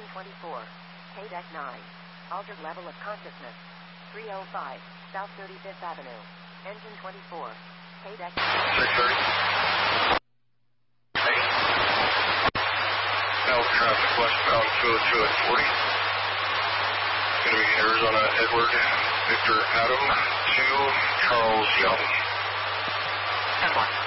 24, KDEC 9, altered level of consciousness, 305, South 35th Avenue, engine 24, KDEC 630. Now traffic westbound 202 at 40. Going to be Arizona Edward Victor Adam to Charles Young. 10-1.